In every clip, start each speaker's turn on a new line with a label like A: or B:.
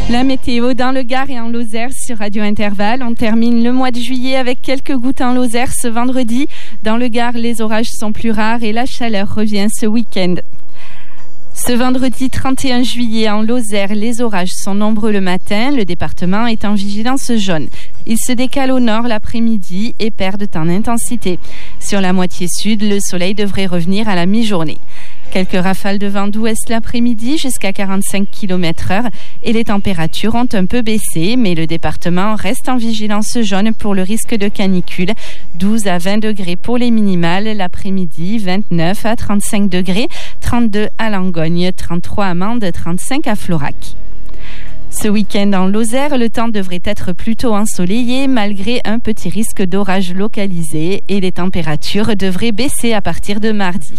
A: La météo dans le Gard et en Lozère sur Radio Intervalle. On termine le mois de juillet avec quelques gouttes en Lozère ce vendredi. Dans le Gard, les orages sont plus rares et la chaleur revient ce week-end. Ce vendredi 31 juillet en Lozère, les orages sont nombreux le matin. Le département est en vigilance jaune. Ils se décalent au nord l'après-midi et perdent en intensité. Sur la moitié sud, le soleil devrait revenir à la mi-journée. Quelques rafales de vent d'ouest l'après-midi jusqu'à 45 km/h et les températures ont un peu baissé, mais le département reste en vigilance jaune pour le risque de canicule. 12 à 20 degrés pour les minimales, l'après-midi 29 à 35 degrés, 32 à Langogne, 33 à Mende, 35 à Florac. Ce week-end en Lozère, le temps devrait être plutôt ensoleillé malgré un petit risque d'orage localisé et les températures devraient baisser à partir de mardi.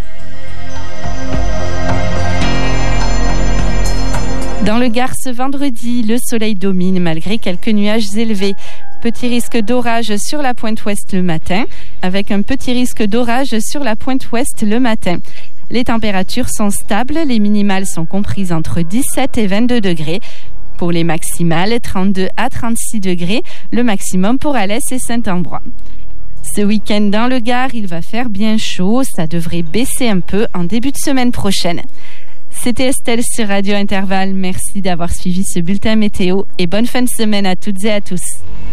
A: Dans le Gard, ce vendredi, le soleil domine malgré quelques nuages élevés. Petit risque d'orage sur la pointe ouest le matin, avec un petit risque d'orage sur la pointe ouest le matin. Les températures sont stables, les minimales sont comprises entre 17 et 22 degrés. Pour les maximales, 32 à 36 degrés, le maximum pour Alès et Saint-Ambrois. Ce week-end dans le Gard, il va faire bien chaud, ça devrait baisser un peu en début de semaine prochaine. C'était Estelle sur Radio Intervalle. Merci d'avoir suivi ce bulletin météo et bonne fin de semaine à toutes et à tous.